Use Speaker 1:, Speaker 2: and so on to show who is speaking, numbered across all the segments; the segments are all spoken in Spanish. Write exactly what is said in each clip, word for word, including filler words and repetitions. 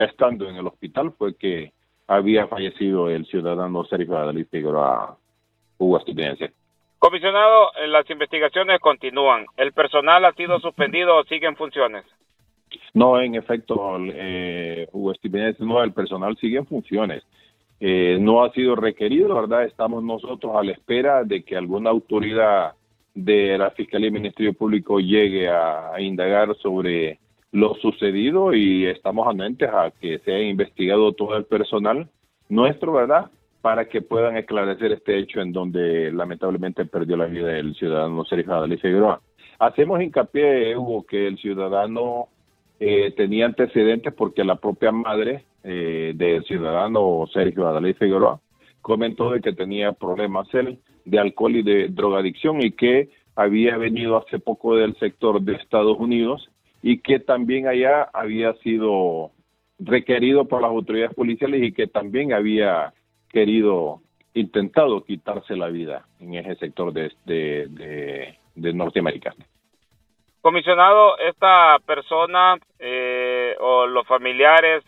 Speaker 1: estando en el hospital fue que había fallecido el ciudadano Sergio Adalid Figueroa Hugo Estipeneces.
Speaker 2: Comisionado, las investigaciones continúan. ¿El personal ha sido suspendido o sigue en funciones?
Speaker 1: No, en efecto, eh, Hugo Estipeneces, no, el personal sigue en funciones. Eh, no ha sido requerido, ¿verdad? Estamos nosotros a la espera de que alguna autoridad de la Fiscalía y Ministerio Público llegue a, a indagar sobre lo sucedido y estamos anuentes a que sea investigado todo el personal nuestro, ¿verdad?, para que puedan esclarecer este hecho en donde lamentablemente perdió la vida el ciudadano Sergio Adalid Figueroa. Hacemos hincapié, Hugo, que el ciudadano eh, tenía antecedentes porque la propia madre eh, del ciudadano Sergio Adalid Figueroa comentó de que tenía problemas él de alcohol y de drogadicción y que había venido hace poco del sector de Estados Unidos y que también allá había sido requerido por las autoridades policiales y que también había querido, intentado quitarse la vida en ese sector de, de, de, de Norteamérica.
Speaker 2: Comisionado, esta persona eh, o los familiares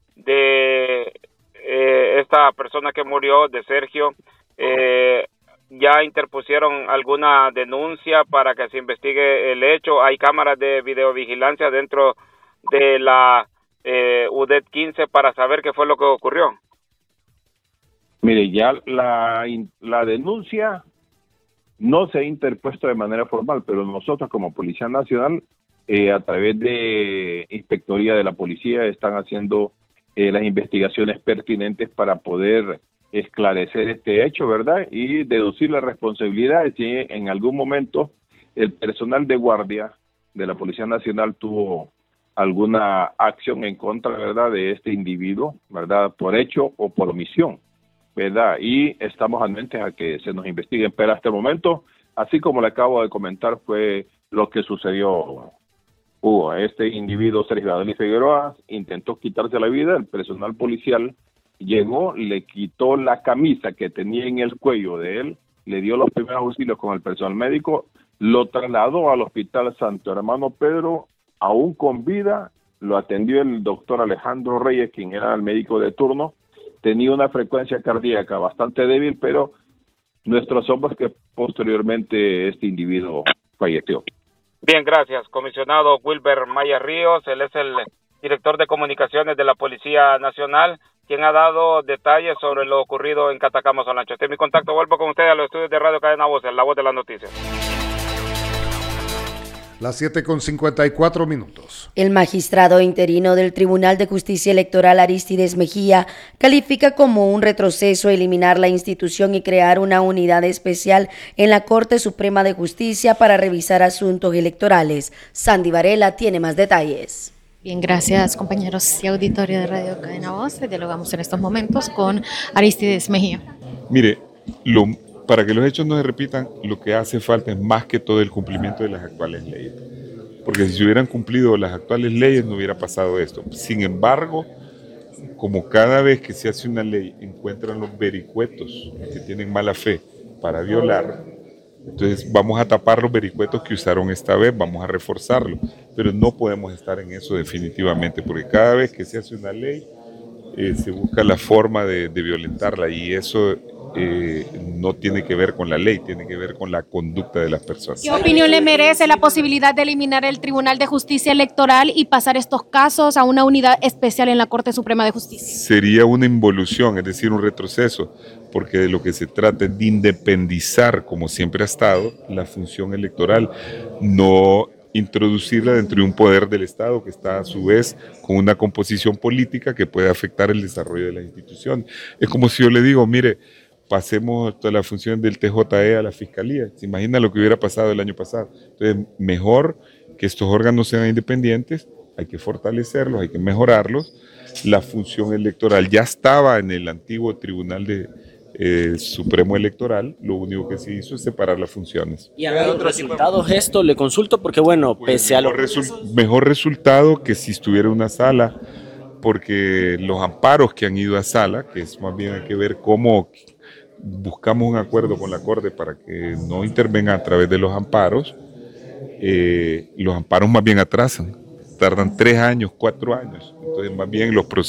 Speaker 2: de eh, esta persona que murió, de Sergio, eh, ya interpusieron alguna denuncia para que se investigue el hecho. Hay cámaras de videovigilancia dentro de la eh, U D E T quince para saber qué fue lo que ocurrió.
Speaker 1: Mire, ya la, la denuncia no se ha interpuesto de manera formal, pero nosotros como Policía Nacional, eh, a través de Inspectoría de la Policía, están haciendo eh, las investigaciones pertinentes para poder esclarecer este hecho, ¿verdad? Y deducir la responsabilidad si en algún momento el personal de guardia de la Policía Nacional tuvo alguna acción en contra, ¿verdad?, de este individuo, ¿verdad?, por hecho o por omisión, ¿verdad? Y estamos anuentes a que se nos investiguen, pero hasta el momento, así como le acabo de comentar, fue lo que sucedió. Hugo, este individuo, Sergio Adalid Figueroa, intentó quitarse la vida, el personal policial llegó, le quitó la camisa que tenía en el cuello de él, le dio los primeros auxilios con el personal médico, lo trasladó al Hospital Santo Hermano Pedro, aún con vida, lo atendió el doctor Alejandro Reyes, quien era el médico de turno. Tenía una frecuencia cardíaca bastante débil, pero nuestros ojos que posteriormente este individuo falleció.
Speaker 2: Bien, gracias, comisionado Wilber Maya Ríos. Él es el director de comunicaciones de la Policía Nacional, quien ha dado detalles sobre lo ocurrido en Catacama, Olancho. Este es mi contacto. Vuelvo con usted a los estudios de Radio Cadena Voz, la voz de las noticias.
Speaker 3: Las siete con cincuenta y cuatro minutos.
Speaker 4: El magistrado interino del Tribunal de Justicia Electoral, Aristides Mejía, califica como un retroceso eliminar la institución y crear una unidad especial en la Corte Suprema de Justicia para revisar asuntos electorales. Sandy Varela tiene más detalles.
Speaker 5: Bien, gracias compañeros y auditorio de Radio Cadena Voz. Dialogamos en estos momentos con Aristides Mejía.
Speaker 6: Mire, lo para que los hechos no se repitan, lo que hace falta es más que todo el cumplimiento de las actuales leyes. Porque si se hubieran cumplido las actuales leyes no hubiera pasado esto. Sin embargo, como cada vez que se hace una ley encuentran los vericuetos que tienen mala fe para violar, entonces vamos a tapar los vericuetos que usaron esta vez, vamos a reforzarlo. Pero no podemos estar en eso definitivamente, porque cada vez que se hace una ley eh, se busca la forma de, de violentarla y eso Eh, no tiene que ver con la ley, tiene que ver con la conducta de las personas.
Speaker 5: ¿Qué opinión le merece la posibilidad de eliminar el Tribunal de Justicia Electoral y pasar estos casos a una unidad especial en la Corte Suprema de Justicia?
Speaker 6: Sería una involución, es decir, un retroceso, porque de lo que se trata es de independizar, como siempre ha estado, la función electoral, no introducirla dentro de un poder del Estado que está a su vez con una composición política que puede afectar el desarrollo de las instituciones. Es como si yo le digo, mire, pasemos toda la función del T J E a la Fiscalía. ¿Se imagina lo que hubiera pasado el año pasado? Entonces, mejor que estos órganos sean independientes, hay que fortalecerlos, hay que mejorarlos. La función electoral ya estaba en el antiguo Tribunal de, eh, Supremo Electoral, lo único que se hizo es separar las funciones.
Speaker 7: ¿Y ha habido otros resultados esto? Le consulto porque, bueno, pues pese a lo...
Speaker 6: Mejor, resu mejor resultado que si estuviera una sala, porque los amparos que han ido a sala, que es más bien hay que ver cómo buscamos un acuerdo con la Corte para que no intervenga a través de los amparos, eh, los amparos más bien atrasan, tardan tres años, cuatro años, entonces más bien los procesos